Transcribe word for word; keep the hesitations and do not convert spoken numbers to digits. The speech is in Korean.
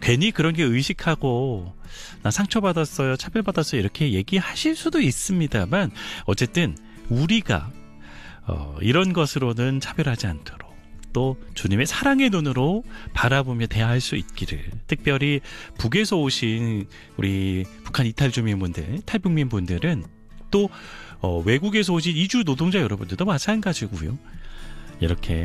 괜히 그런 게 의식하고 나 상처받았어요, 차별받았어요 이렇게 얘기하실 수도 있습니다만 어쨌든 우리가 어, 이런 것으로는 차별하지 않도록 또 주님의 사랑의 눈으로 바라보며 대할 수 있기를, 특별히 북에서 오신 우리 북한 이탈 주민분들, 탈북민 분들은 또 어, 외국에서 오신 이주 노동자 여러분들도 마찬가지고요. 이렇게